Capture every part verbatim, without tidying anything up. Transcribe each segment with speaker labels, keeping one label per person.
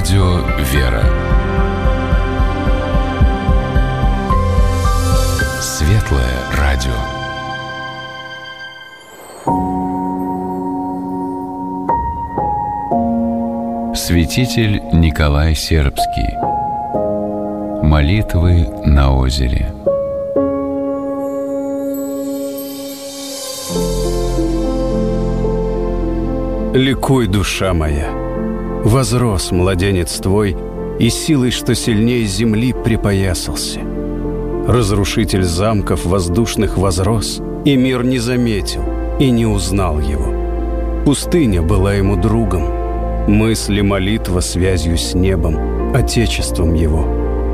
Speaker 1: Радио «Вера». Светлое радио. Святитель Николай Сербский. Молитвы на озере.
Speaker 2: Ликуй, душа моя, возрос младенец твой, и силой, что сильнее земли, припоясался. Разрушитель замков воздушных возрос, и мир не заметил и не узнал его. Пустыня была ему другом, мысли молитва связью с небом, отечеством его.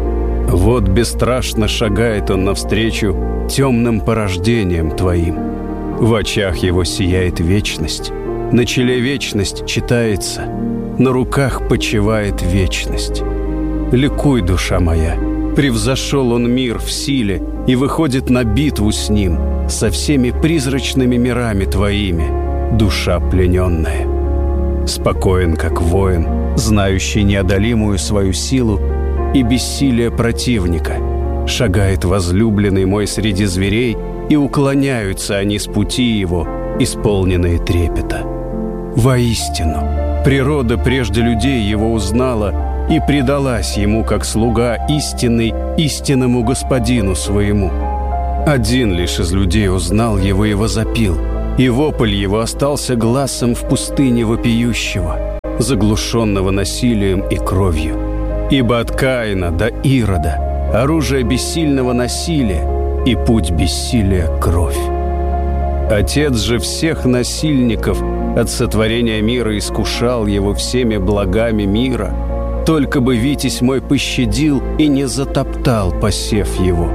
Speaker 2: Вот бесстрашно шагает он навстречу темным порождениям твоим. В очах его сияет вечность, на челе вечность читается, на руках почивает вечность. Ликуй, душа моя, превзошел он мир в силе и выходит на битву с ним, со всеми призрачными мирами твоими, душа плененная. Спокоен, как воин, знающий неодолимую свою силу и бессилие противника, шагает возлюбленный мой среди зверей, и уклоняются они с пути его, исполненные трепета. Воистину, природа прежде людей его узнала и предалась ему, как слуга истинный, истинному господину своему. Один лишь из людей узнал его и возопил, и вопль его остался гласом в пустыне вопиющего, заглушенного насилием и кровью. Ибо от Каина до Ирода оружие бессильного насилия и путь бессилия — кровь. Отец же всех насильников от сотворения мира искушал его всеми благами мира, только бы Витязь мой пощадил и не затоптал посев его.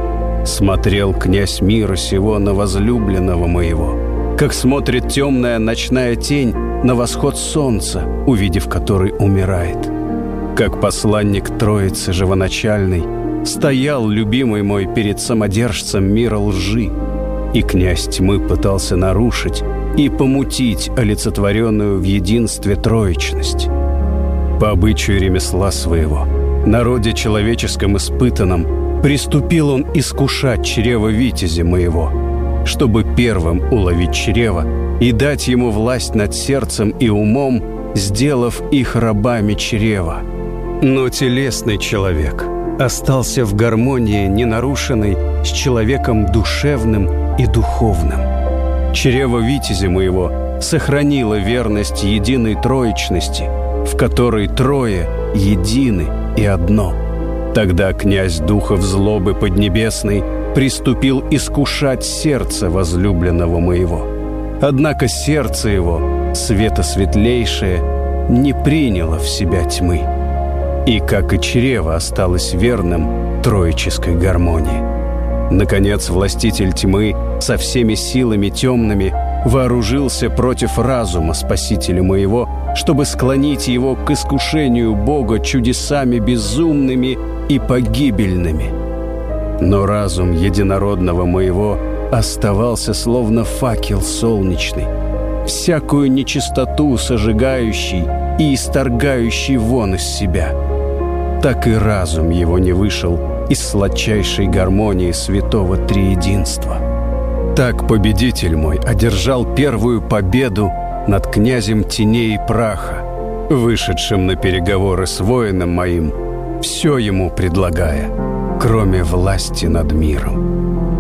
Speaker 2: Смотрел князь мира сего на возлюбленного моего, как смотрит темная ночная тень на восход солнца, увидев который умирает. Как посланник Троицы живоначальной стоял любимый мой перед самодержцем мира лжи, и князь тьмы пытался нарушить и помутить олицетворенную в единстве троичность. По обычаю ремесла своего, народе человеческом испытанном, приступил он искушать чрево Витязя моего, чтобы первым уловить чрево и дать ему власть над сердцем и умом, сделав их рабами чрева. Но телесный человек остался в гармонии ненарушенной с человеком душевным и духовным. Чрево Витязя моего сохранило верность единой троичности, в которой трое едины и одно. Тогда князь духов злобы поднебесной приступил искушать сердце возлюбленного моего. Однако сердце его, светосветлейшее, не приняло в себя тьмы, и, как и чрево, осталось верным троической гармонии. Наконец, властитель тьмы со всеми силами темными вооружился против разума спасителя моего, чтобы склонить его к искушению Бога чудесами безумными и погибельными. Но разум единородного моего оставался словно факел солнечный, всякую нечистоту сожигающий и исторгающий вон из себя. Так и разум его не вышел из сладчайшей гармонии святого триединства. Так победитель мой одержал первую победу над князем теней и праха, вышедшим на переговоры с воином моим, все ему предлагая, кроме власти над миром.